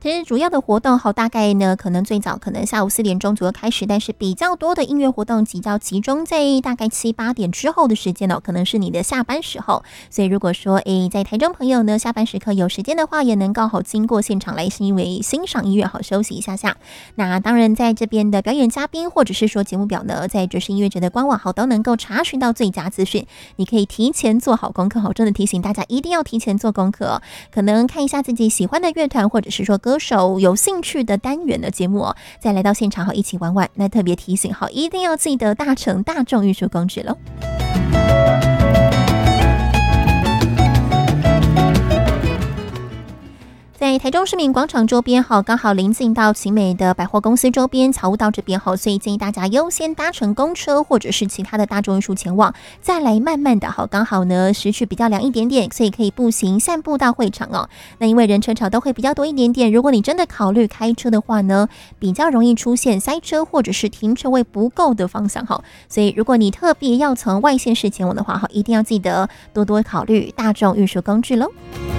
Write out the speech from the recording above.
其实主要的活动大概呢，可能最早可能下午4点钟左右开始，但是比较多的音乐活动比较集中在大概7、8点之后的时间可能是你的下班时候。所以如果说在台中朋友呢，下班时刻有时间的话，也能刚好经过现场来欣赏音乐，好休息一下下。那当然在这边的表演嘉宾或者是说节目表呢，在爵士音乐节的官网都能够查询到最佳资讯，你可以提前做好功课。真的提醒大家一定要提前做功课可能看一下自己喜欢的乐团或者是说歌手有兴趣的单元的节目再来到现场一起玩玩。那特别提醒一定要记得搭乘大众运输工具咯。在台中市民广场周边刚好临近到奇美的百货公司周边草悟道这边所以建议大家优先搭乘公车或者是其他的大众运输前往，再来慢慢的刚好呢时区比较凉一点点，所以可以步行散步到会场那因为人车潮都会比较多一点点，如果你真的考虑开车的话呢，比较容易出现塞车或者是停车位不够的方向所以如果你特别要从外县市前往的话一定要记得多多考虑大众运输工具咯。